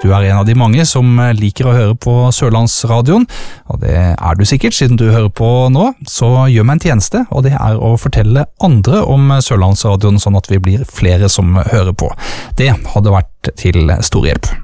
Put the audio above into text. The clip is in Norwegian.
du en av de mange som liker å høre på Sørlandsradioen, og det du sikkert siden du hører på nå, så gjør meg en tjeneste, og det å fortelle andre om Sørlandsradioen sånn at vi blir flere som hører på. Det hadde vært til stor hjelp.